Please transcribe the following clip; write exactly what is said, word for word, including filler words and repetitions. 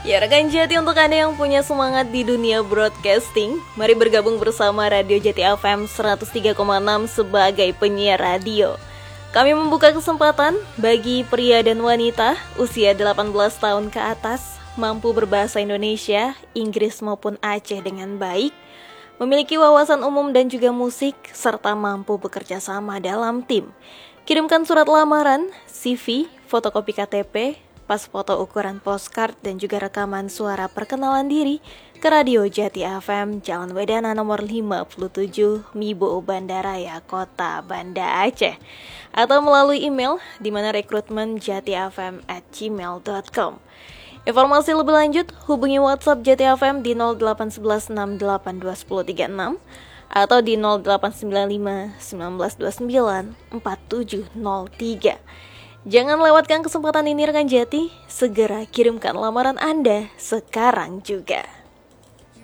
Ya rekan Jati, untuk Anda yang punya semangat di dunia broadcasting, mari bergabung bersama Radio Jati F M seratus tiga koma enam sebagai penyiar radio. Kami membuka kesempatan bagi pria dan wanita usia delapan belas tahun ke atas, mampu berbahasa Indonesia, Inggris maupun Aceh dengan baik, memiliki wawasan umum dan juga musik, serta mampu bekerja sama dalam tim. Kirimkan surat lamaran, C V, fotokopi K T P, pas foto ukuran postcard dan juga rekaman suara perkenalan diri ke Radio Jati F M, Jalan Wedana nomor lima puluh tujuh, Mibo, Bandaraya, Kota Banda Aceh, atau melalui email di mana rekrutmen jati f m at gmail dot com. Informasi lebih lanjut hubungi WhatsApp Jati F M di nol delapan satu satu enam delapan dua satu nol tiga enam atau di nol delapan sembilan lima satu sembilan dua sembilan empat tujuh nol tiga. Jangan lewatkan kesempatan ini rekan Jati, segera kirimkan lamaran Anda sekarang juga.